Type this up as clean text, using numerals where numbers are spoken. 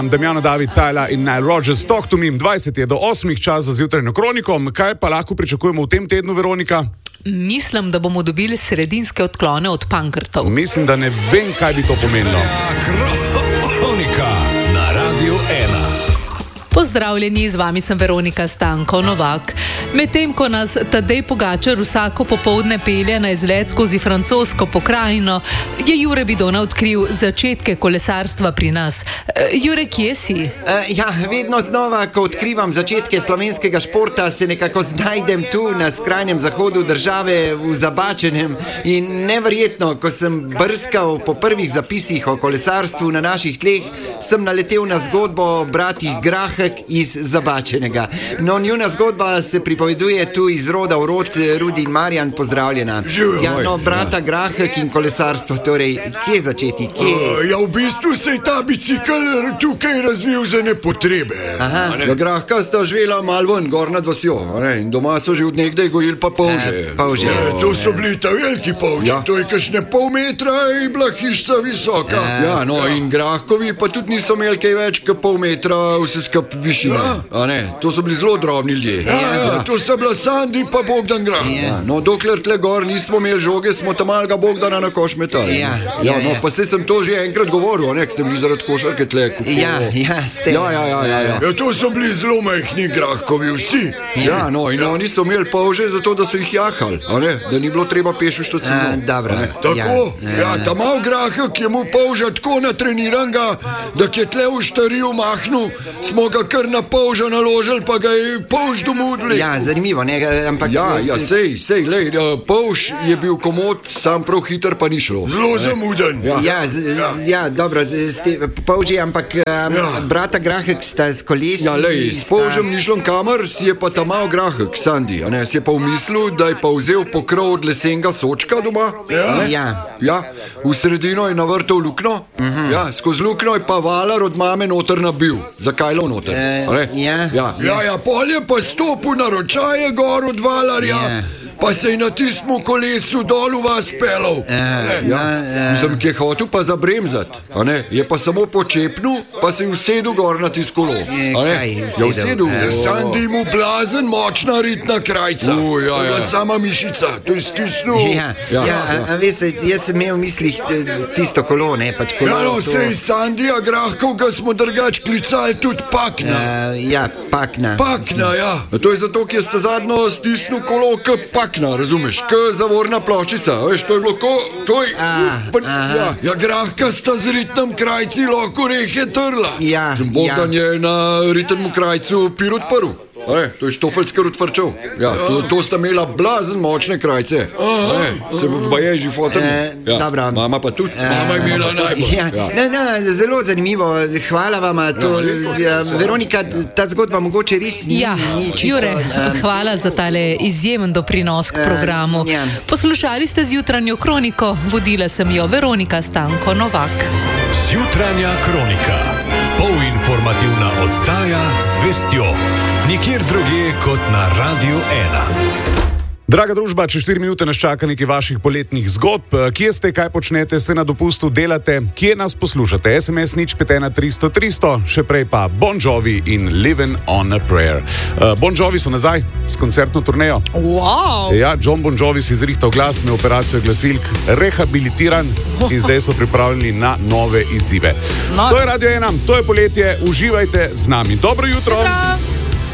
Damjana, David, Tyler in Nile Rodgers, Talk to Me, 20 je do 8, čas za zjutrajno kroniko. Kaj pa lahko pričakujemo v tem tednu, Veronika? Mislim, da bomo dobili sredinske odklone od pankrtov. Mislim, da ne vem, kaj bi to pomenilo. Kronika na Radio 1. Pozdravljeni, z vami sem Veronika Stanko Novak. Medtem ko nas Tadej Pogačar vsako popoldne pelje na izlet skozi francosko pokrajino, je Jure Bidona odkril začetke kolesarstva pri nas. Jure, kje si? Vedno znova, ko odkrivam začetke slovenskega športa, se nekako znajdem tu na skrajnem zahodu države v Zabačenem. In neverjetno, ko sem brskal po prvih zapisih o kolesarstvu na naših tleh, sem naletel na zgodbo bratih Grahek iz Zabačenega. No, njuna zgodba se pripoveduje tu iz roda v rod. Rudi in Marjan, pozdravljena. Brata Grahek in kolesarstvo, torej, kje začeti? V bistvu se je ta bicikl tukaj razvil za nepotrebe. Grahka sta živela malo ven, gor nad vasjo, in doma so že od nekdaj gojili pa polže. To so bili ta veliki polži, to je kakšne pol metra in bila hišca visoka. In Grahkovi pa tudi niso imeli kaj več kot pol metra vse skup višine. To so bili zelo drobni ljudje. To sta bila Sandi pa Bogdan Grah. Dokler tle gor nismo imeli žoge, smo tam malega Bogdana na koš metali. Pa se sem to že enkrat govoril, ker ste bili zaradi košarke tle. Ste. To so bili zelo majhni Grahkovi vsi. In oni so imeli polže zato, da so jih jahali, da ni bilo treba peš v štocino. Tako, ta mal Grahek je mu polža tako natreniranga, da je tle v štariju mahnu, smo ga kar na polža naložili, pa ga je polž domudli. Zanimivo, ampak... Sej, polž je bil komod, sam prav hiter pa ni šlo. Zelo zamuden. Dobro, polži, ampak brata Grahek sta s kolesi... S polžem ni šlo kamer, si je pa ta mal Grahek, Sandi, si je pa v mislu, da je pa vzel pokrov od lesenega sočka doma. V sredino je navrtal lukno, skozi lukno je pa valar od mame noter nabil, za kajlo noter. Pol je pa stopil na ročaje gor od valarja, pa se je na tistem kolesu dol v vas pelal. Sem ki je hotel pa zabremzat, je pa samo počepnil, pa se je usedel gor na tisto kolo. Sandi mu blazen, močna ritna krajca. Sama mišica, to je stisnil. Veste, jaz sem imel v mislih tisto kolo, pač kolo. Sej Sandija Grahkovga smo drugač klicali tudi Pakna. Pakna. To je zato, ker ste zadnjo stisnil kolo k Pakna, razumeš, k zavorna ploščica, veš, to je bilo Grahka sta z ritnem krajci lahko rehe trla. Bogdan je na ritnemu krajcu pir odprl. To je štofeljski odvrčal. To sta imela blazen močne krajce. Se pa je že fotel. Mama pa tudi. Mama je imela najbolj. Zelo zanimivo, hvala vama. Veronika, ta zgodba mogoče res ni čisto... Jure, hvala za tale izjemen doprinos k programu. Poslušali ste zjutranjo kroniko, vodila sem jo Veronika Stanko Novak. Zjutranja kronika. Polinformativna oddaja z vestjo. Nikjer drugje kot na Radio 1. Draga družba, čez 4 minute nas čaka nekaj vaših poletnih zgodb. Kje ste, kaj počnete, ste na dopustu, delate, kje nas poslušate? SMS nič 513 300 300, še prej pa Bon Jovi in Living on a Prayer. Bon Jovi so nazaj s koncertno turnejo. Wow! John Bon Jovi si izrihtal glas, imel operacijo glasilk, rehabilitiran in zdaj so pripravljeni na nove izzive. To je Radio 1, to je poletje, uživajte z nami. Dobro jutro!